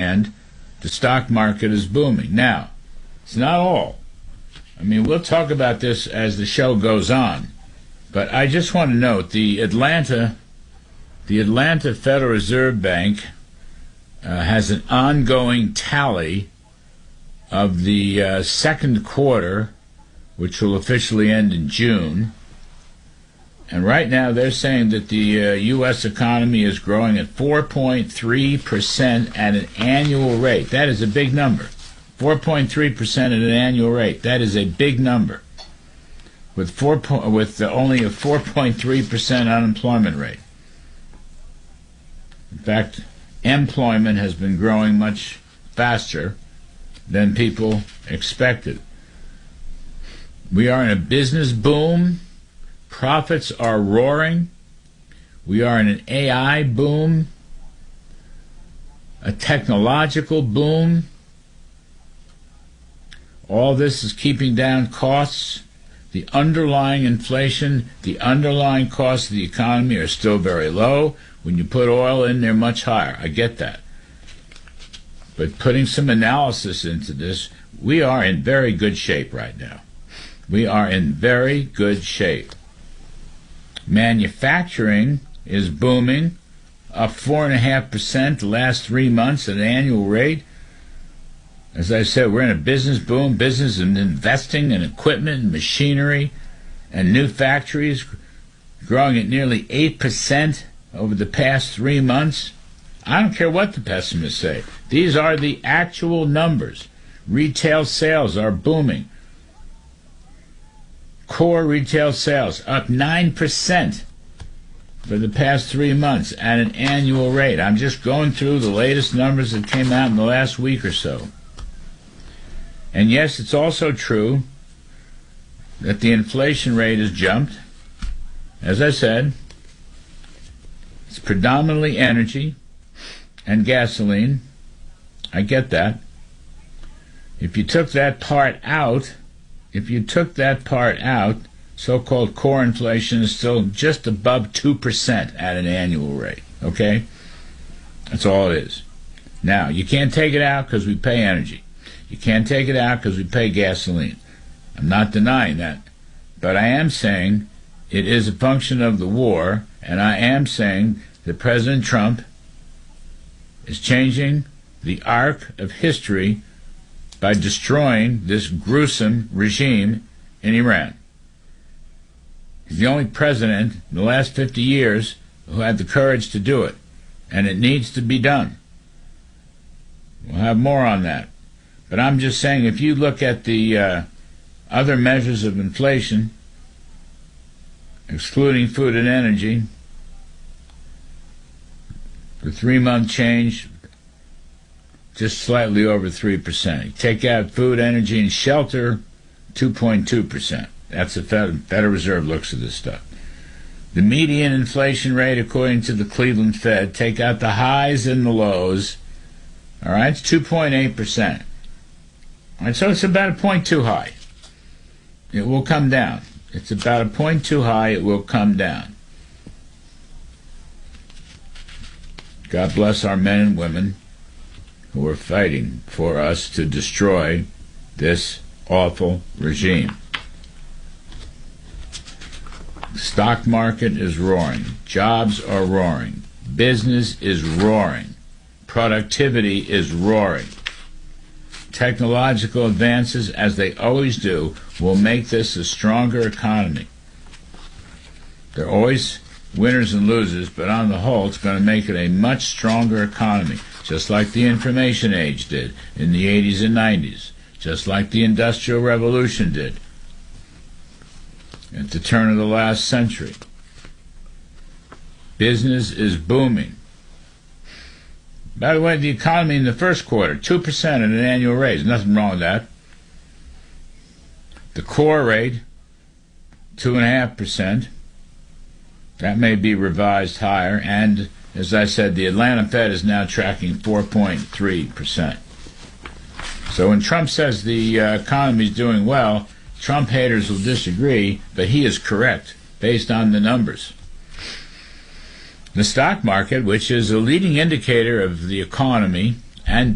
and the stock market is booming. Now, it's not all. I mean, we'll talk about this as the show goes on, but I just want to note the Atlanta Federal Reserve Bank has an ongoing tally of the second quarter, which will officially end in June. And right now they're saying that the U.S. economy is growing at 4.3% at an annual rate. That is a big number. 4.3% at an annual rate. That is a big number. With only a 4.3% unemployment rate. In fact, employment has been growing much faster than people expected. We are in a business boom. Profits are roaring. We are in an AI boom, a technological boom. All this is keeping down costs. The underlying inflation, the underlying costs of the economy are still very low. When you put oil in, they're much higher. I get that. But putting some analysis into this, we are in very good shape right now. We are in very good shape. Manufacturing is booming, up 4.5% the last 3 months at an annual rate. As I said, we're in a business boom, business and investing in equipment and machinery and new factories growing at nearly 8% over the past 3 months. I don't care what the pessimists say. These are the actual numbers. Retail sales are booming. Core retail sales up 9% for the past 3 months at an annual rate. I'm just going through the latest numbers that came out in the last week or so. And yes, it's also true that the inflation rate has jumped. As I said, it's predominantly energy and gasoline. I get that. If you took that part out, so-called core inflation is still just above 2% at an annual rate, okay? That's all it is. Now, you can't take it out because we pay energy. You can't take it out because we pay gasoline. I'm not denying that. But I am saying it is a function of the war, and I am saying that President Trump is changing the arc of history by destroying this gruesome regime in Iran. He's the only president in the last 50 years who had the courage to do it, and it needs to be done. We'll have more on that. But I'm just saying, if you look at the other measures of inflation, excluding food and energy, the 3-month change, just slightly over 3%. You take out food, energy, and shelter, 2.2%. That's the Federal Reserve looks at this stuff. The median inflation rate, according to the Cleveland Fed, take out the highs and the lows, all right, it's 2.8%. All right, so it's about a point too high. It will come down. It's about a point too high. It will come down. God bless our men and women who are fighting for us to destroy this awful regime. The stock market is roaring. Jobs are roaring. Business is roaring. Productivity is roaring. Technological advances, as they always do, will make this a stronger economy. There are always winners and losers, but on the whole, it's going to make it a much stronger economy, just like the information age did in the 80s and 90s, just like the Industrial Revolution did at the turn of the last century. Business is booming. By the way, the economy in the first quarter, 2% at an annual rate. There's nothing wrong with that. The core rate, 2.5%. That may be revised higher. And, as I said, the Atlanta Fed is now tracking 4.3%. So when Trump says the economy is doing well, Trump haters will disagree, but he is correct based on the numbers. The stock market, which is a leading indicator of the economy and